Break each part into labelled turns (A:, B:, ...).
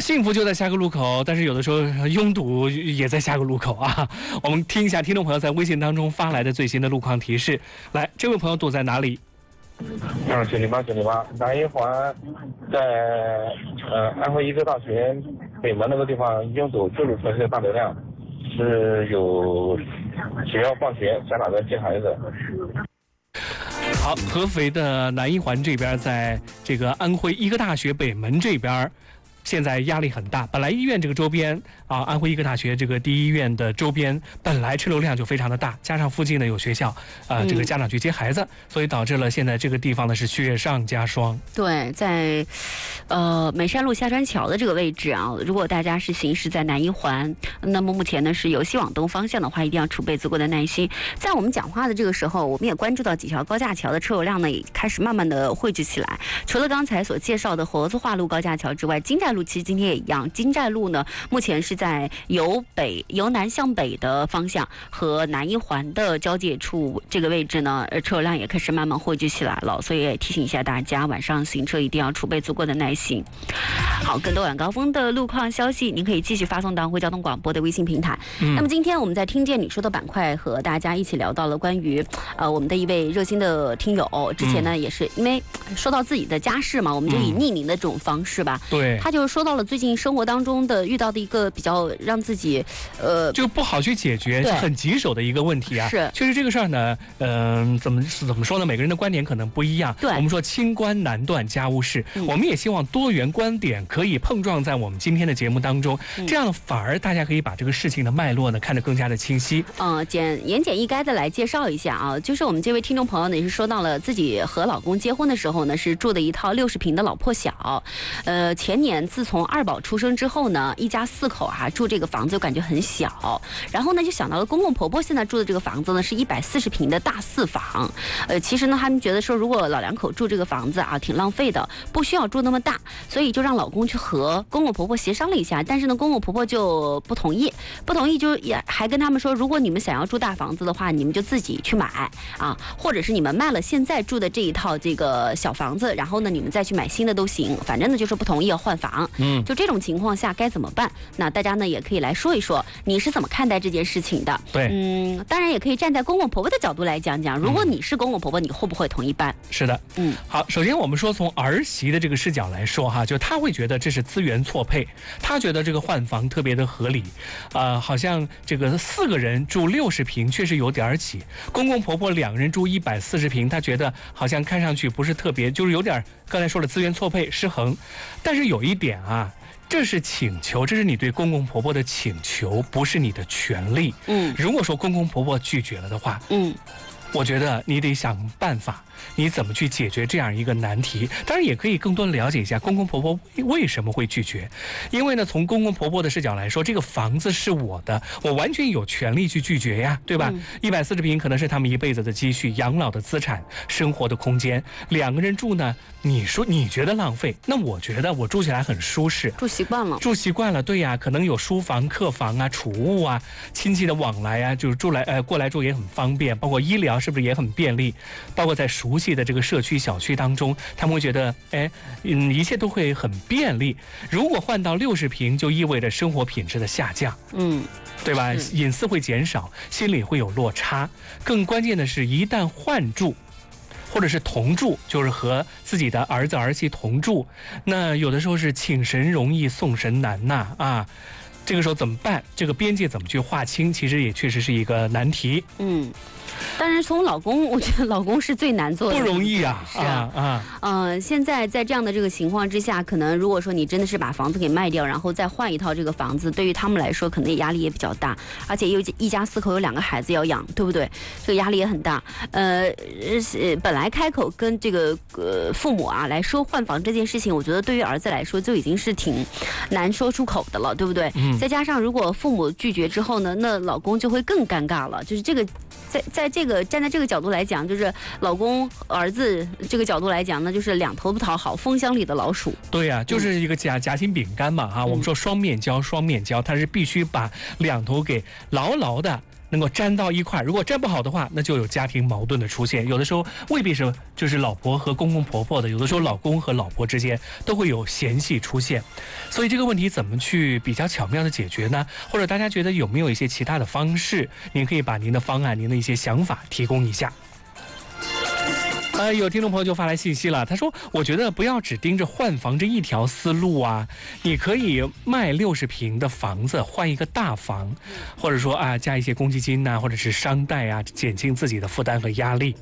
A: 幸福就在下个路口，但是有的时候拥堵也在下个路口啊。我们听一下听众朋友在微信当中发来的最新的路况提示。来，这位朋友堵在哪里
B: ？908，南一环在安徽医科大学北门那个地方拥堵，就是存在大流量，是有学校放学，家长在接孩子。
A: 好，合肥的南一环这边，在这个安徽医科大学北门这边，现在压力很大。本来医院这个周边啊，安徽医科大学这个第一医院的周边本来车流量就非常的大，加上附近呢有学校，这个家长去接孩子，所以导致了现在这个地方呢是雪上加霜。
C: 对，在美山路下川桥的这个位置啊，如果大家是行驶在南一环，那么目前呢是由西往东方向的话，一定要储备足够的耐心。在我们讲话的这个时候，我们也关注到几条高架桥的车流量呢也开始慢慢的汇聚起来。除了刚才所介绍的活字化路高架桥之外，金寨路其实今天也一样，金寨路呢目前是在由南向北的方向和南一环的交界处这个位置呢，车流量也开始慢慢汇聚起来了，所以也提醒一下大家，晚上行车一定要储备足够的耐心。好，更多晚高峰的路况消息，您可以继续发送到安徽交通广播的微信平台。那么今天我们在听见你说的板块和大家一起聊到了关于我们的一位热心的听友，之前呢也是因为说到自己的家事嘛，我们就以匿名的这种方式吧，
A: 对，
C: 他就说到了最近生活当中的遇到的一个比较让自己
A: 就不好去解决，很棘手的一个问题啊。
C: 是，
A: 确实这个事儿呢，怎么说呢？每个人的观点可能不一样。
C: 对，
A: 我们说清官难断家务事，我们也希望多元观点可以碰撞在我们今天的节目当中，这样反而大家可以把这个事情的脉络呢看得更加的清晰。
C: 言简意赅的来介绍一下啊，就是我们这位听众朋友呢也是说到了自己和老公结婚的时候呢是住的一套60平的老破小，前年自从二宝出生之后呢，一家4口住这个房子就感觉很小，然后呢就想到了公公婆婆现在住的这个房子呢是140平的大4房，其实呢他们觉得说如果老两口住这个房子挺浪费的，不需要住那么大，所以就让老公去和公公婆婆协商了一下，但是呢公公婆婆就不同意，就也还跟他们说，如果你们想要住大房子的话，你们就自己去买或者是你们卖了现在住的这一套这个小房子，然后呢你们再去买新的都行，反正呢就是不同意要换房。就这种情况下该怎么办？那大家呢也可以来说一说你是怎么看待这件事情的。
A: 对，
C: 当然也可以站在公公婆婆的角度来讲讲，如果你是公公婆婆，你会不会同意搬？
A: 是的，好，首先我们说从儿媳的这个视角来说就他会觉得这是资源错配，他觉得这个换房特别的合理，好像这个4个人住60平确实有点挤，公公婆婆2个人住140平，他觉得好像看上去不是特别，就是有点刚才说的资源错配失衡。但是有一点这是请求，这是你对公公婆婆的请求，不是你的权利。如果说公公婆婆拒绝了的话，我觉得你得想办法，你怎么去解决这样一个难题。当然也可以更多的了解一下公公婆婆为什么会拒绝，因为呢从公公婆婆的视角来说，这个房子是我的，我完全有权利去拒绝呀，对吧？140平可能是他们一辈子的积蓄、养老的资产、生活的空间，2个人住呢，你说你觉得浪费，那我觉得我住起来很舒适，
C: 住习惯了，
A: 对呀，可能有书房、客房储物亲戚的往来就是过来住也很方便，包括医疗是不是也很便利，包括在熟悉的这个社区小区当中，他们会觉得一切都会很便利。如果换到60平，就意味着生活品质的下降，对吧？隐私会减少，心里会有落差。更关键的是，一旦换住或者是同住，就是和自己的儿子儿媳同住，那有的时候是请神容易送神难这个时候怎么办？这个边界怎么去划清，其实也确实是一个难题。
C: 当然从老公，我觉得老公是最难做的，
A: 不容易
C: 现在在这样的这个情况之下，可能如果说你真的是把房子给卖掉，然后再换一套这个房子，对于他们来说可能压力也比较大，而且一家4口有2个孩子要养，对不对？这个压力也很大。本来开口跟这个父母来说换房这件事情，我觉得对于儿子来说就已经是挺难说出口的了，对不对？再加上如果父母拒绝之后呢，那老公就会更尴尬了。就是这个在这个站在这个角度来讲，就是老公儿子这个角度来讲呢，就是两头不讨好，蜂箱里的老鼠。
A: 对呀，就是一个夹心饼干嘛我们说双面胶，它是必须把两头给牢牢的能够粘到一块，如果粘不好的话，那就有家庭矛盾的出现。有的时候未必是就是老婆和公公婆婆的，有的时候老公和老婆之间都会有嫌隙出现。所以这个问题怎么去比较巧妙的解决呢？或者大家觉得有没有一些其他的方式？您可以把您的方案、您的一些想法提供一下。有听众朋友就发来信息了，他说：“我觉得不要只盯着换房这一条思路啊，你可以卖60平的房子换一个大房，或者说啊加一些公积金呐，或者是商贷啊，减轻自己的负担和压力。”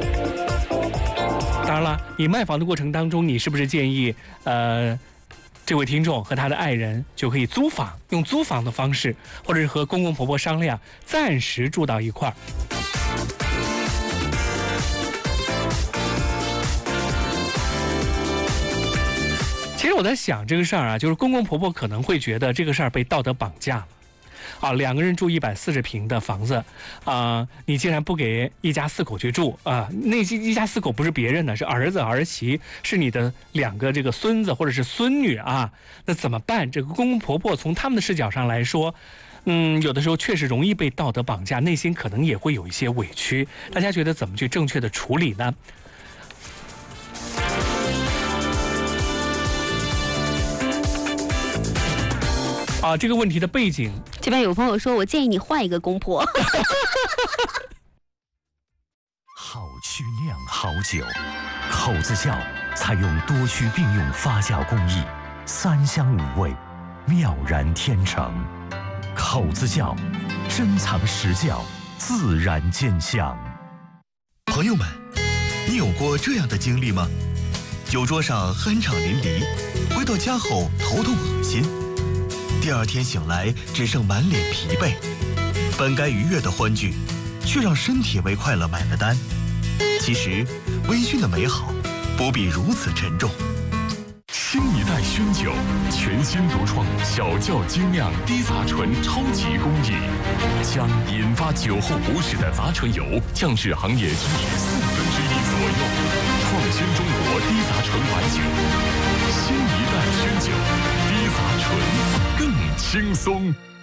A: 当然了，你卖房的过程当中，你是不是建议这位听众和他的爱人就可以租房，用租房的方式，或者是和公公婆婆商量，暂时住到一块儿？其实我在想这个事儿啊，就是公公婆婆可能会觉得这个事儿被道德绑架了。2个人住140平的房子，你竟然不给一家4口去住啊？那一家4口不是别人的，是儿子儿媳，是你的2个这个孙子或者是孙女啊，那怎么办？这个公公婆婆从他们的视角上来说，有的时候确实容易被道德绑架，内心可能也会有一些委屈。大家觉得怎么去正确的处理呢？这个问题的背景，
C: 这边有朋友说，我建议你换一个公婆。
D: 好曲酿好酒，口子窖采用多区并用发酵工艺，3香5味，妙然天成。口子窖，珍藏实窖，自然见香。
E: 朋友们，你有过这样的经历吗？酒桌上酣畅淋漓，回到家后头痛恶心，第2天醒来只剩满脸疲惫，本该愉悦的欢聚，却让身体为快乐买了单。其实，微醺的美好不必如此沉重。
F: 新一代熏酒，全新独创小窖精酿低杂醇超级工艺，将引发酒后不适的杂醇油降至行业均值1/4左右，创新中国低杂醇白酒。新一代熏酒，低杂醇更轻松。